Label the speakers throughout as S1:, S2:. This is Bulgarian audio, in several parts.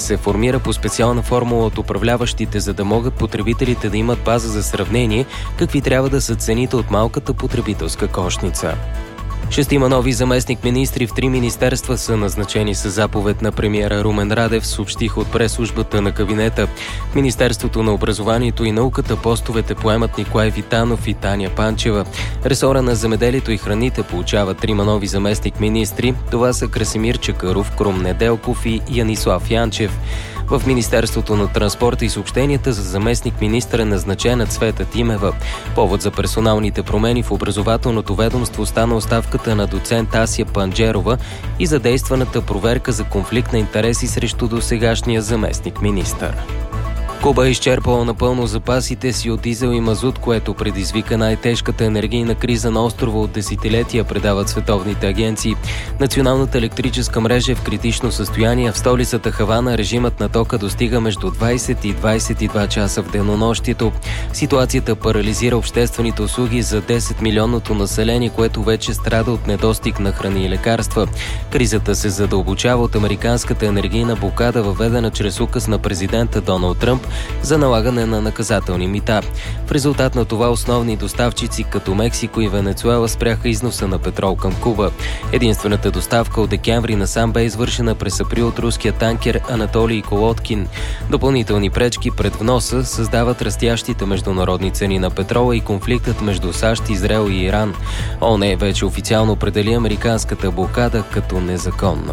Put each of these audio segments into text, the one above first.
S1: се формира по специална формула от управляващите, за да могат потребителите да имат база за сравнение какви трябва да са цените от малката потребителска кошница. 6 нови заместник-министри в 3 министерства са назначени с заповед на премиера Румен Радев, съобщиха от прес-службата на кабинета. В Министерството на образованието и науката постовете поемат Николай Витанов и Таня Панчева. Ресора на земеделието и храните получава 3 нови заместник-министри. Това са Красимир Чакъров, Крум Неделков и Янислав Янчев. В Министерството на транспорта и съобщенията за заместник-министър е назначена Цвета Тимева. Повод за персоналните промени в образователното ведомство стана оставката на доцент Асия Панджерова и задействаната проверка за конфликт на интереси срещу досегашния заместник-министър. Куба е изчерпала напълно запасите си от дизел и мазут, което предизвика най-тежката енергийна криза на острова от десетилетия, предават световните агенции. Националната електрическа мрежа е в критично състояние. В столицата Хавана режимът на тока достига между 20 и 22 часа в денонощието. Ситуацията парализира обществените услуги за 10-милионното население, което вече страда от недостиг на храни и лекарства. Кризата се задълбочава от американската енергийна блокада, въведена чрез указ на президента Доналд Тръмп за налагане на наказателни мита. В резултат на това основни доставчици като Мексико и Венецуела спряха износа на петрол към Куба. Единствената доставка от декември насам бе извършена през април от руския танкер Анатолий Колоткин. Допълнителни пречки пред вноса създават растящите международни цени на петрола и конфликтът между САЩ, Израел и Иран. ООН вече официално определи американската блокада като незаконна.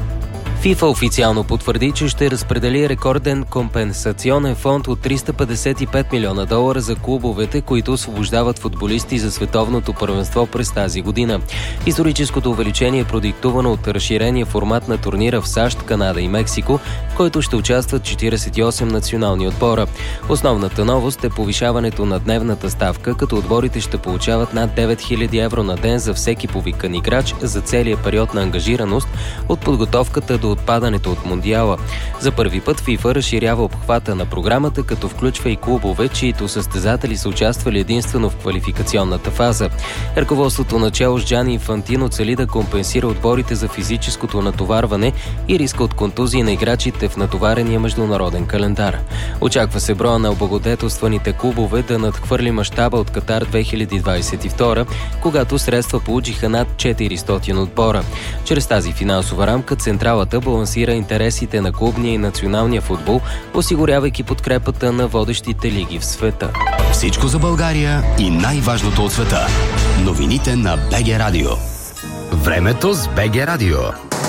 S1: ФИФА официално потвърди, че ще разпредели рекорден компенсационен фонд от $355 милиона за клубовете, които освобождават футболисти за световното първенство през тази година. Историческото увеличение е продиктувано от разширения формат на турнира в САЩ, Канада и Мексико, в който ще участват 48 национални отбора. Основната новост е повишаването на дневната ставка, като отборите ще получават над 9000 евро на ден за всеки повикан играч за целия период на ангажираност от подготовката до отпадането от Мондиала. За първи път ФИФА разширява обхвата на програмата, като включва и клубове, чието състезатели са участвали единствено в квалификационната фаза. Ръководството начало с Джани Инфантино цели да компенсира отборите за физическото натоварване и риска от контузии на играчите в натоварения международен календар. Очаква се броя на облагодетелстваните клубове да надхвърли мащаба от Катар 2022, когато средства получиха над 400 отбора. Чрез тази финансова рамка централата балансира интересите на клубния и националния футбол, осигурявайки подкрепата на водещите лиги в света.
S2: Всичко за България и най-важното от света. Новините на БГ Радио. Времето с БГ Радио.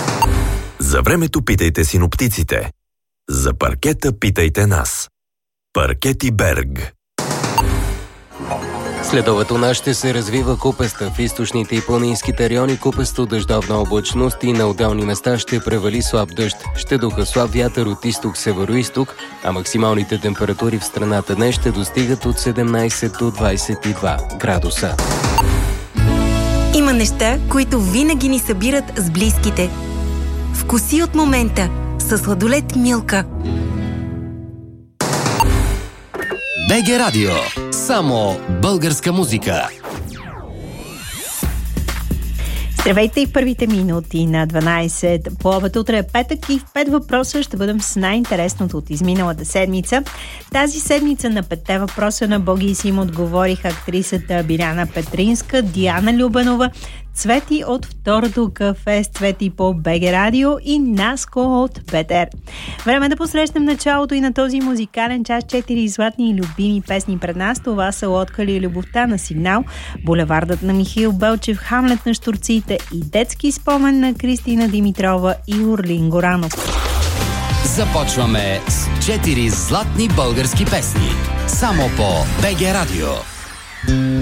S3: За времето питайте синоптиците. За паркета питайте нас. Паркети Берг.
S1: Следовато нощ ще се развива купеста. В източните и планинските райони купесто дъждовна облачност и на отделни места ще превали слаб дъжд. Ще духа слаб вятър от изток-североизток, а максималните температури в страната днес ще достигат от 17 до 22 градуса.
S4: Има неща, които винаги ни събират с близките. Вкуси от момента със сладолед Милка.
S2: БГ Радио. Само българска музика.
S5: Здравейте и в първите минути на 12 по обед. Утре е петък и в 5 въпроса ще бъдем с най-интересното от изминалата седмица. Тази седмица на 5 въпроса на Боги и Сим отговориха актрисата Биляна Петринска, Диана Любенова, Цвети от Второто кафе с Цвети по БГ Радио и Наско от БТР. Време да посрещнем началото и на този музикален час. 4 златни и любими песни пред нас. Това са Лодка ли любовта на Сигнал, Булевардът на Михаил Белчев, Хамлет на Щурците и Детски спомен на Кристина Димитрова и Орлин Горанов.
S2: Започваме с 4 златни български песни. Само по БГ Радио.